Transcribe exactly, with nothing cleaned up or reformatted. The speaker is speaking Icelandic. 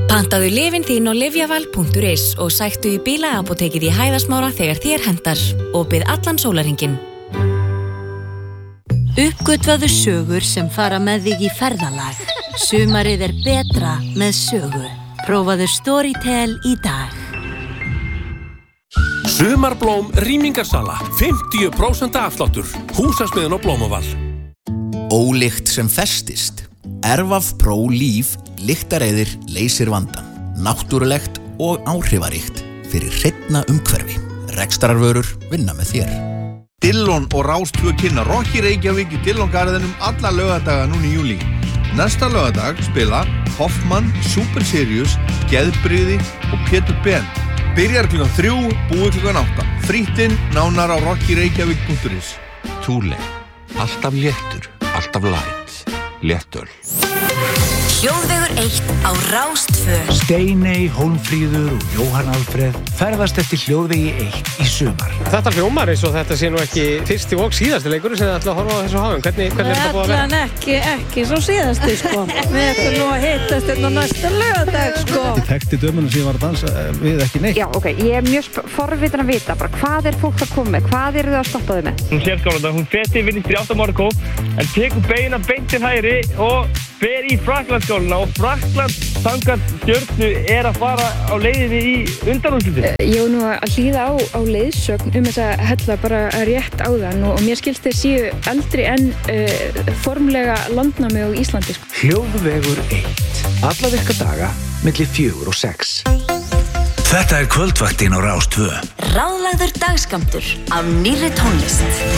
Pantaðu lyfin þín á lyfjaval punktur is og sæktu í bílaapótekið í Hæðasmára þegar þér hentar og bið allan sólarhringinn. Uppgötvaðu sögur sem fara með þig í ferðalag. Sumarið er betra með sögu. Prófaðu Storytel í dag. Sumarblóm rýmingarsala, fimmtíu prósent afsláttur. Húsasmiðjun á Blómaval. Ólykt sem festist. Erfaf Pro Líf lyktareiðir leysir vandan. Náttúrulegt og áhrifaríkt fyrir hreinna umhverfi. Rekstrarvörur vinna með þér. Dillon og Rás tvö kynna Rocky Reykjavík í Dillon garðinum alla laugardaga núna í júlí. Næsta laugardag spila Hoffmann, Super Sirius, Geðbrigði og Pétur Ben. Byrjar klukkan þrjú, búið klukkan átta. Frýttinn nánar á rocky reykjavík punktur is. Thule. Alltaf léttur, alltaf light. Léttöl. Hljóðvegur eitt á Rás tvö. Steiney, Hólmfríður og Jóhann Alfreð ferðast eftir hljóðvegi eitt í sumar. Þetta hljómar eins og þetta sé nú ekki fyrsti og síðasti leikurinn sem þið ætla að horfa á þessu hafum. Hvernig, hvernig er þetta búið að vera? Allan ekki, ekki svo síðasti sko. Við ætlum nú að hittast hérna næsta laugardag sko. Ég þekkti dömuna sem ég var að dansa við ekki neitt. Já, ok, ég er mjög forvitin að vita bara hvað er fólk að koma með, hvað eru þau að stoppa þau með? Hún sér skála, hún feti vinstri átta Markó, en tekur beina beint til hægri og fer í Frakklandsskáluna og Frakkland samkvæmt Stjörnu er að fara á leiðinni í undanúrslitin. Ég var nú að hlýða á, á leiðsögn um þessa hella bara rétt áðan og, og mér skilst þeir séu eldri en uh, formlega landnámi á Íslandi. Hljóðvegur eitt. Alla virka daga milli fjögur og sex. Þetta er kvöldvaktin á Rás tvö. Ráðlagður dagskammtur af nýrri tónlist.